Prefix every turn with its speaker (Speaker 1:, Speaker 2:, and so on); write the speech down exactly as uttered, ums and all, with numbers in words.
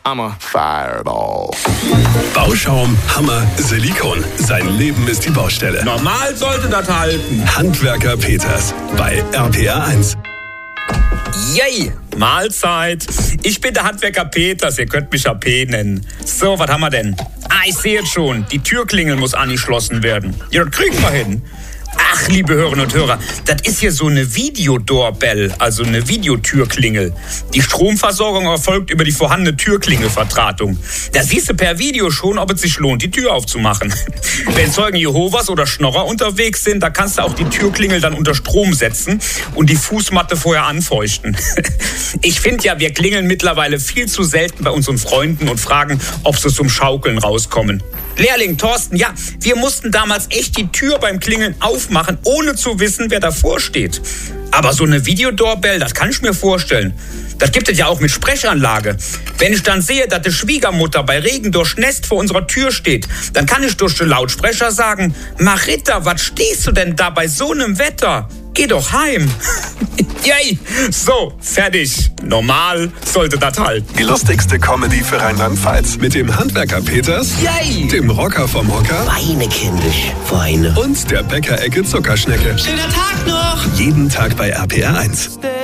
Speaker 1: I'm a fireball.
Speaker 2: Bauschaum, Hammer, Silikon. Sein Leben ist die Baustelle.
Speaker 3: Normal sollte das halten.
Speaker 2: Handwerker Peters bei R P R eins.
Speaker 3: Yay, Mahlzeit. Ich bin der Handwerker Peters, ihr könnt mich A P nennen. So, was haben wir denn? Ah, ich sehe jetzt schon, die Türklingel muss angeschlossen werden. Ja, das kriegen wir hin. Ach, liebe Hörerinnen und Hörer, das ist hier so eine Videodoorbell, also eine Videotürklingel. Die Stromversorgung erfolgt über die vorhandene Türklingelverdrahtung. Da siehst du per Video schon, ob es sich lohnt, die Tür aufzumachen. Wenn Zeugen Jehovas oder Schnorrer unterwegs sind, da kannst du auch die Türklingel dann unter Strom setzen und die Fußmatte vorher anfeuchten. Ich finde ja, wir klingeln mittlerweile viel zu selten bei unseren Freunden und fragen, ob sie zum Schaukeln rauskommen. Lehrling Thorsten, ja, wir mussten damals echt die Tür beim Klingeln aufmachen, ohne zu wissen, wer davor steht. Aber so eine Videodoorbell, das kann ich mir vorstellen. Das gibt es ja auch mit Sprechanlage. Wenn ich dann sehe, dass die Schwiegermutter bei Regen durchnässt vor unserer Tür steht, dann kann ich durch den Lautsprecher sagen, Marita, was stehst du denn da bei so einem Wetter? Geh doch heim. Yay, so, fertig. Normal sollte das halten.
Speaker 2: Die lustigste Comedy für Rheinland-Pfalz. Mit dem Handwerker Peters,
Speaker 3: Yay,
Speaker 2: dem Rocker vom Hocker
Speaker 4: Weine, kindisch, Weine.
Speaker 2: und der Bäckerecke Zuckerschnecke.
Speaker 4: Schöner Tag noch!
Speaker 2: Jeden Tag bei R P R eins.